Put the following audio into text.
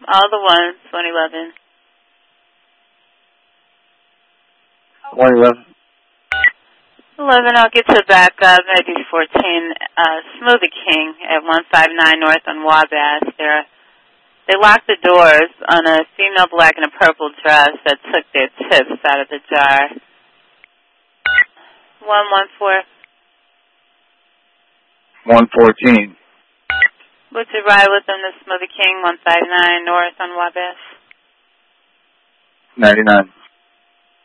All the ones, 111. 111. 11, I'll get to the back up, maybe 14. Smoothie King at 159 North on Wabash. They locked the doors on a female black in a purple dress that took their tips out of the jar. 114. 114. Would you ride with them to Smoothie King, 159 North on Wabash? 99.